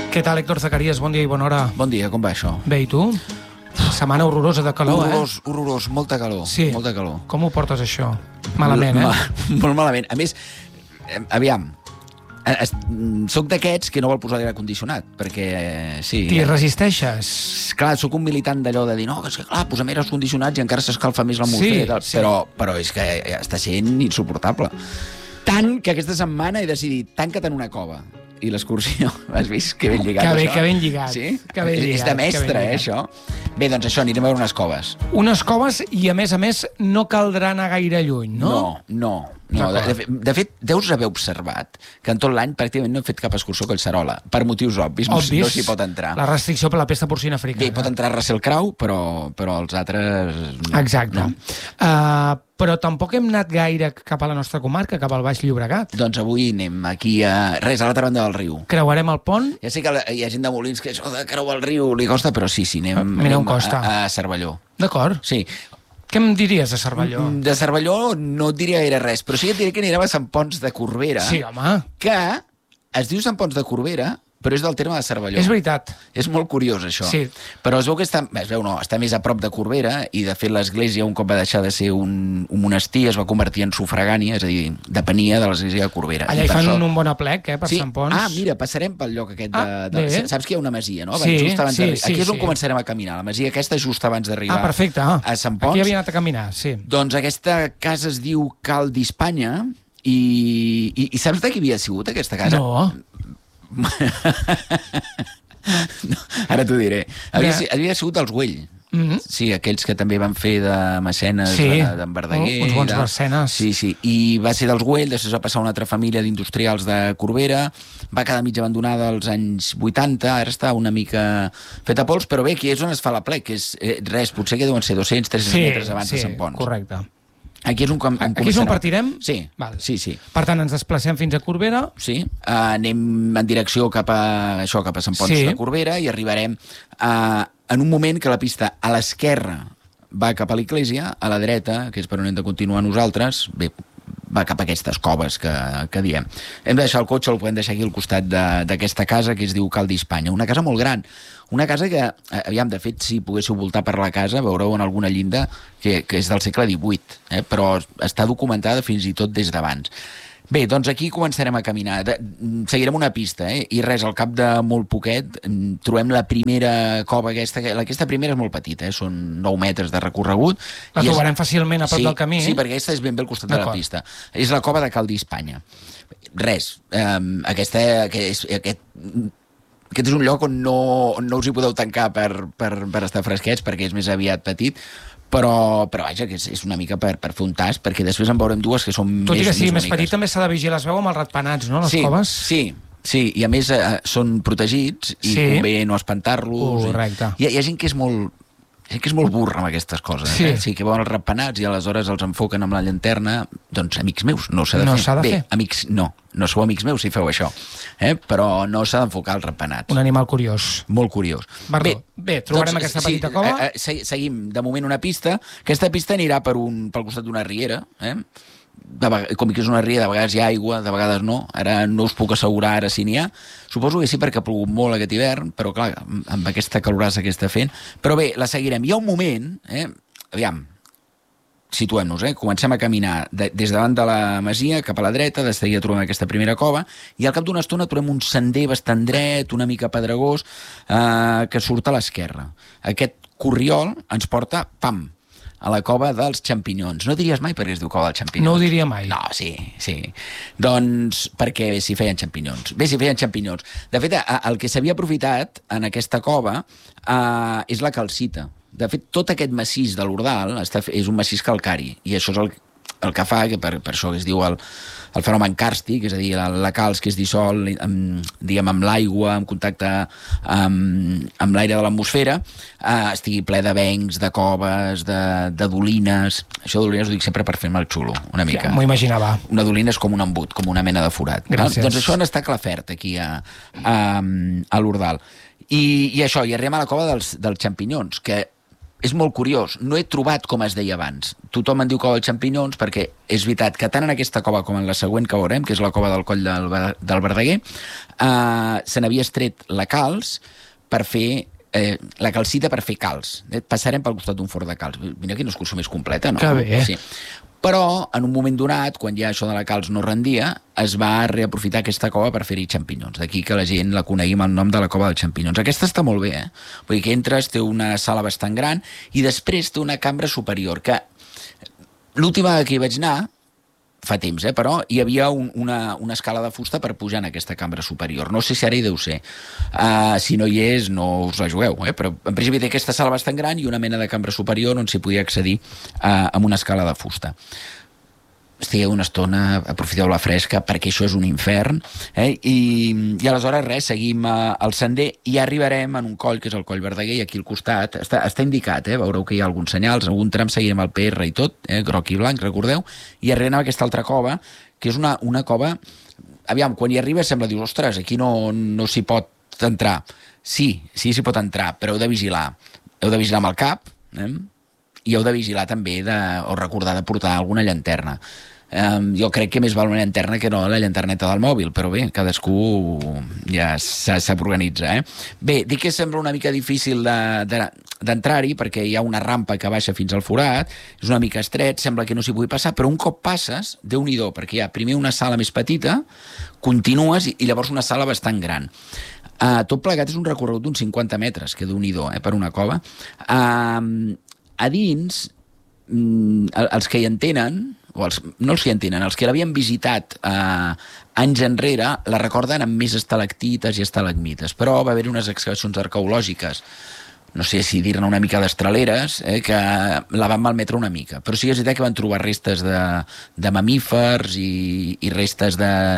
Què tal, Héctor Zacarías? Bon dia i bona hora. Bon dia, com va això? Bé, i tu? Setmana horrorosa de calor, Horrorós, molta calor. Sí. Molta calor. Com ho portes, això? Malament, Molt malament. A més, aviam, soc d'aquests que no vol posar l'aire condicionat, perquè sí... T'hi resisteixes? Clar, soc un militant d'allò de dir, no, és que clar, posem aires condicionats i encara s'escalfa més l'atmosfera, Sí. però és que està sent insuportable. Tant que aquesta setmana he decidit tanca't en una cova. I l'excursió, has vist? Que ben lligat, això. Que ben lligat. Sí? Que ben lligat, És de mestre, que ben lligat. això. Bé, doncs això, anirem a veure unes coves. Unes coves i, a més, no caldrà anar gaire lluny, no? No. De fet, deus haver observat que en tot l'any pràcticament no he fet cap excursió a Collserola, per motius obvis. No s'hi pot entrar. La restricció per la pesta porcina africana. Bé, pot entrar a Russell Crowe, però els altres... Exacte. No. Però tampoc hem anat gaire cap a la nostra comarca, cap al Baix Llobregat. Doncs avui anem aquí a l'altra banda del riu. Creuarem el pont? Ja sé que hi ha gent de Molins que això de creuar el riu li costa, però sí, anem a Cervelló. D'acord. Sí. Què em diries de Cervelló? De Cervelló no et diria gaire res, però sí que et diré que anirem a Sant Ponç de Corbera. Sí, home. Que es diu Sant Ponç de Corbera, però és del terme de Cervelló. És veritat. És molt curiós, això. Sí. Però es veu que està més a prop de Corbera, i de fet l'església, un cop va deixar de ser un monestir, es va convertir en sufragània, és a dir, depenia de l'església de Corbera. Allà hi fan un bon aplec, per Sant Ponç. Ah, mira, passarem pel lloc aquest saps que hi ha una masia, no? Sí, aquí és on començarem a caminar. La masia aquesta és just abans d'arribar a Sant Ponç. Aquí havia anat a caminar, sí. Doncs aquesta casa es diu Cal d'Hispanya, i saps de qui havia sigut aquesta casa? No. No, ara t'ho diré. Havia sigut els Güell. Sí, aquells que també van fer de mecenes d'en Verdaguer. Uns bons mecenes. Sí, i va ser dels Güell, després va passar a una altra família d'industrials de Corbera, va quedar mig abandonada als anys 80, ara està una mica feta pols, però bé, aquí és on es fa l'aplec, que és res, potser que deuen ser 200-300 metres abans de Sant Ponç. Sí, correcte. Aquí és on partirem? Sí, val. Sí. Per tant, ens desplacem fins a Corbera. Sí, anem en direcció cap a Sant Ponç de Corbera i arribarem en un moment que la pista a l'esquerra va cap a l'església, a la dreta, que és per on hem de continuar nosaltres, bé, va cap a aquestes coves que diem. Hem de deixar el cotxe, el podem deixar aquí al costat d'aquesta casa que es diu Cal d'Hispanya. Una casa molt gran, una casa que, aviam, de fet, si poguéssiu voltar per la casa, veureu en alguna llinda que és del segle XVIII, però està documentada fins i tot des d'abans. Bé, doncs aquí començarem a caminar. Seguirem una pista, i res, al cap de molt poquet trobem la primera cova aquesta. Aquesta primera és molt petita, són 9 metres de recorregut. La trobarem fàcilment a prop del camí. Sí, perquè aquesta és ben bé al costat de la pista. És la cova de Cal d'Hispanya. Res, aquest és un lloc on no us hi podeu tancar per estar fresquets, perquè és més aviat petit, però vaja, que és una mica per fer un tast, perquè després en veurem dues que són més boniques. Tot i que sí, més petit també s'ha de vigilar, es veu amb els ratpenats, no, les coves? Sí, i a més són protegits i convé no espantar-los. Correcte. Hi ha gent que és molt burra amb aquestes coses. Sí, que veuen els ratpenats i aleshores els enfoquen amb la llanterna. Doncs, amics meus, no s'ha de fer. No s'ha de fer. Bé, amics, no sou amics meus si feu això, però no s'ha d'enfocar els ratpenats. Un animal curiós. Molt curiós. Bé, trobarem aquesta petita cova. Seguim, de moment, una pista. Aquesta pista anirà pel costat d'una riera, com que és una riera, de vegades hi ha aigua, de vegades no. Ara no us puc assegurar ara si n'hi ha. Suposo que sí, perquè ha plogut molt aquest hivern, però clar, amb aquesta calorassa que està fent. Però bé, la seguirem. Hi ha un moment, aviam, situem-nos, comencem a caminar des davant de la masia cap a la dreta, des d'ahir trobem aquesta primera cova, i al cap d'una estona trobem un sender bastant dret, una mica pedregós, que surt a l'esquerra. Aquest corriol ens porta, a la cova dels Xampinyons. No diries mai per què es diu cova dels Xampinyons? No ho diria mai. No, sí. Doncs perquè s'hi feien xampinyons. Bé, s'hi feien xampinyons. De fet, el que s'havia aprofitat en aquesta cova és la calcita. De fet, tot aquest massís de l'Ordal és un massís calcari, i això és el que fa, que per això es diu el fenomen càrstic, és a dir, la calç que es dissol amb l'aigua, en contacte amb l'aire de l'atmosfera, estigui ple de vencs, de coves, de dolines. Això de dolines ho dic sempre per fer-me el xulo, una mica. Ja, m'ho imaginava. Una dolina és com un embut, com una mena de forat. Gràcies. Doncs això n'està Clafert, aquí a l'Ordal. I això, i arribem a la cova dels Xampinyons, que és molt curiós. No he trobat com es deia abans. Tothom en diu cova dels xampinyons perquè és veritat que tant en aquesta cova com en la següent que veurem, que és la cova del Coll del Verdaguer, se n'havia estret la calç per fer la calcita per fer calç. Passarem pel costat d'un forn de calç. Mira quina excursió més completa, no? Que bé. Sí. Però, en un moment donat, quan ja això de la calç no rendia, es va reaprofitar aquesta cova per fer-hi xampinyons. D'aquí que la gent la conegui amb el nom de la cova dels xampinyons. Aquesta està molt bé, Vull dir que entres, té una sala bastant gran i després té una cambra superior, que l'última que hi vaig anar, fa temps, però hi havia una escala de fusta per pujar en aquesta cambra superior. No sé si ara hi deu ser. Si no hi és, no us la jugueu, però en principi té aquesta sala bastant gran i una mena de cambra superior on s'hi podia accedir amb una escala de fusta. Estigueu una estona, aprofiteu la fresca, perquè això és un infern, i aleshores res, seguim el sender i ja arribarem en un coll, que és el Coll Verdaguer, i aquí al costat, està indicat, veureu que hi ha alguns senyals, algun tram seguirem el PR i tot, groc i blanc, recordeu, i arribem a aquesta altra cova, que és una cova, aviam, quan hi arribes sembla, dius, ostres, aquí no s'hi pot entrar. Sí, s'hi pot entrar, però heu de vigilar amb el cap, i heu de vigilar també o recordar de portar alguna llanterna. Jo crec que més val una llanterna que no la llanterneta del mòbil, però bé, cadascú ja s'organitza. Bé, dic que sembla una mica difícil d'entrar-hi perquè hi ha una rampa que baixa fins al forat, és una mica estret, sembla que no s'hi pugui passar, però un cop passes, Déu-n'hi-do, perquè hi ha primer una sala més petita, continues i llavors una sala bastant gran. Tot plegat és un recorregut d'uns 50 metres, que Déu-n'hi-do, per una cova. A dins, els que hi entenen, no els que hi entenen, els que l'havien visitat anys enrere, la recorden amb més estalactites i estalagmites, però va haver-hi unes excavacions arqueològiques, no sé si dir-ne una mica d'estraleres, que la van malmetre una mica, però sí que és veritat que van trobar restes de mamífers i restes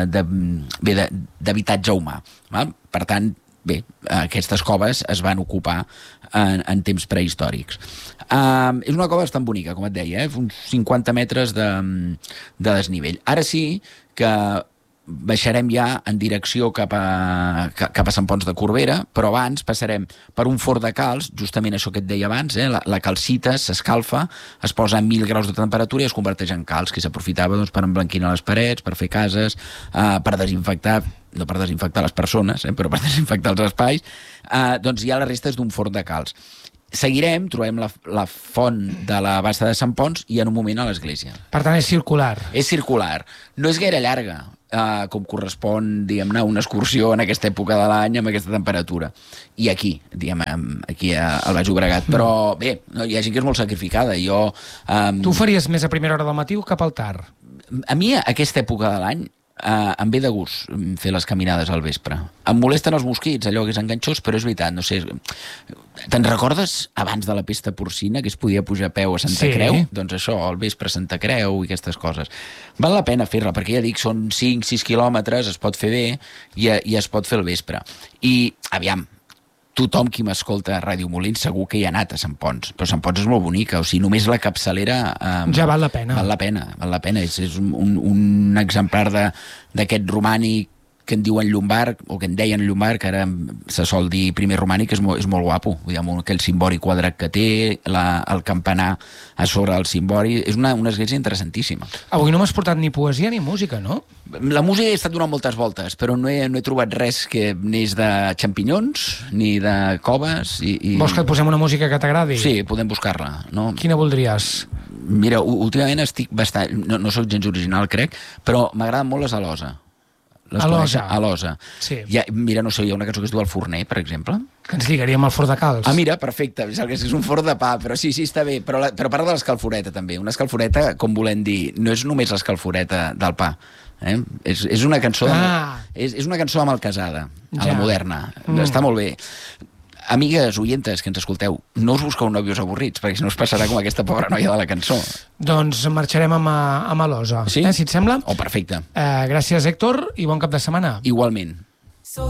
d'habitatge humà. Per tant, bé, aquestes coves es van ocupar en temps prehistòrics. És una cova bastant bonica, com et deia, uns 50 metres de desnivell. Ara sí que baixarem ja en direcció cap a Sant Ponç de Corbera, però abans passarem per un forn de calç, justament això que et deia abans, la calcita s'escalfa, es posa a 1.000 graus de temperatura i es converteix en calç, que s'aprofitava per emblanquinar les parets, per fer cases, per desinfectar, no per desinfectar les persones, però per desinfectar els espais. Doncs hi ha les restes d'un forn de calç. Seguirem, trobem la font de la Bassa de Sant Ponç i en un moment a l'església. Per tant, és circular. És circular. No és gaire llarga, com correspon, diguem-ne, una excursió en aquesta època de l'any amb aquesta temperatura. I aquí, aquí al Baix Llobregat. Però bé, hi ha gent que és molt sacrificada. Tu faries més a primera hora del matí o cap al tard? A mi, a aquesta època de l'any, em ve de gust fer les caminades al vespre. Em molesten els mosquits, allò que és enganxós, però és veritat, no sé. Te'n recordes abans de la pesta porcina que es podia pujar a peu a Santa Creu? Doncs això, al vespre a Santa Creu i aquestes coses. Val la pena fer-la, perquè ja dic, són 5-6 quilòmetres, es pot fer bé i es pot fer al vespre. I, aviam, tothom qui m'escolta a Ràdio Molins segur que hi ha anat a Sant Ponç, però Sant Ponç és molt bonica, o sigui, només la capçalera ja val la pena. Val la pena. És un exemplar d'aquest romànic que en diuen Llombard, o que en deien Llombard, que ara se sol dir primer romànic, és molt guapo. Amb aquell cimbori quadrat que té, el campanar a sobre del cimbori. És una església interessantíssima. Avui no m'has portat ni poesia ni música, no? La música he estat donant moltes voltes, però no he trobat res que neix de xampinyons, ni de coves. Vols que et posem una música que t'agradi? Sí, podem buscar-la. No? Quina voldries? Mira, últimament estic bastant... No soc gens original, crec, però m'agraden molt les Alosa. Alosa. Sí. Mira, no sé, hi ha una cançó que es diu El Forner, per exemple. Que ens lligaríem al forn de calç. Mira, perfecte, és un forn de pa, però sí, està bé. Però parla de l'escalforeta, també. Una escalforeta, com volem dir, no és només l'escalforeta del pa. És una cançó és una cançó amb el casada, a la moderna. Està molt bé. Amigues, oientes, que ens escolteu, no us busqueu nòvios avorrits, perquè si no us passarà com aquesta pobra noia de la cançó. Doncs marxarem amb Alosa. Sí? Si et sembla? Perfecte. Gràcies, Héctor, i bon cap de setmana. Igualment.